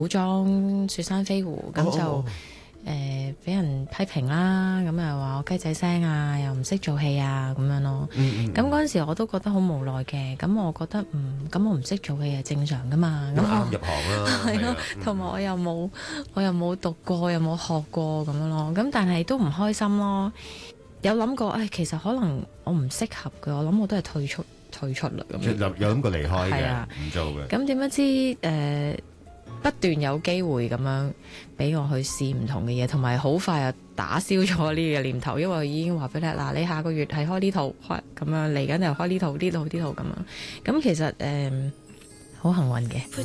古裝雪山飛狐，咁就俾人批評啦，咁又話我雞仔聲啊，又唔識做戲啊咁樣咯。咁嗰陣時我都覺得好無奈嘅，咁我覺得咁我唔識做戲係正常噶嘛。咁啱入行啦， 係咯，同埋我又冇讀過，又冇學過咁樣咯。咁但係都唔開心咯。有諗過，其實可能我唔適合嘅，我諗我都係退出啦咁。 有諗過離開嘅， 啊， 唔做嘅。 咁點樣知不斷有機會咁樣俾我去試唔同嘅嘢，同埋好快就打消咗呢個念頭，因為已經話俾你嗱，你下個月係開呢套，咁樣嚟緊就開呢套咁樣。咁其實好幸運嘅。